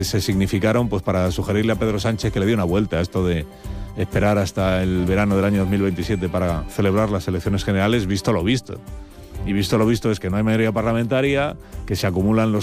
se significaron pues para sugerirle a Pedro Sánchez que le diera una vuelta a esto de esperar hasta el verano del año 2027 para celebrar las elecciones generales, visto lo visto. Y visto lo visto es que no hay mayoría parlamentaria, que se acumulan los